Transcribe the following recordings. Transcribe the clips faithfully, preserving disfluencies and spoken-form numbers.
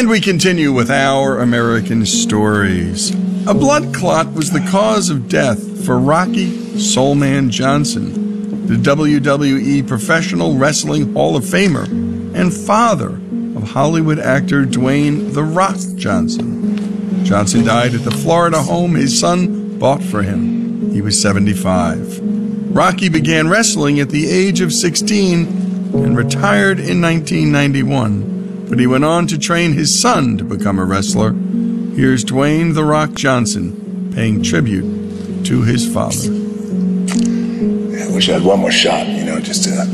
And we continue with our American stories. A blood clot was the cause of death for Rocky Soulman Johnson, the W W E Professional Wrestling Hall of Famer and father of Hollywood actor Dwayne "The Rock" Johnson. Johnson died at the Florida home his son bought for him. He was seventy-five. Rocky began wrestling at the age of sixteen and retired in nineteen ninety-one, but he went on to train his son to become a wrestler. Here's Dwayne "The Rock" Johnson paying tribute to his father. Yeah, I wish I had one more shot, you know, just to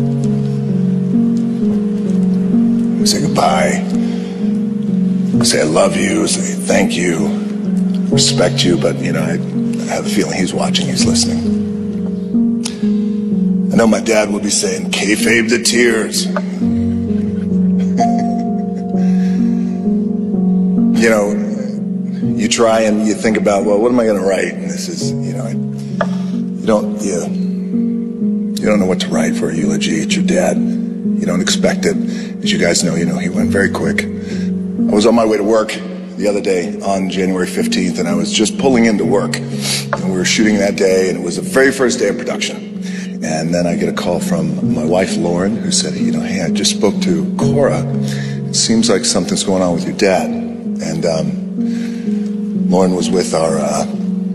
say goodbye, say I love you, say thank you, respect you, but, you know, I, I have a feeling he's watching, he's listening. I know my dad will be saying, kayfabe the tears. You know, you try and you think about, well, what am I going to write? And this is, you know, you don't, you, you don't know what to write for a eulogy. It's your dad. You don't expect it. As you guys know, you know, he went very quick. I was on my way to work the other day on January fifteenth, and I was just pulling into work. And we were shooting that day, and it was the very first day of production. And then I get a call from my wife, Lauren, who said, you know, hey, I just spoke to Cora. It seems like something's going on with your dad. And um, Lauren was with our uh,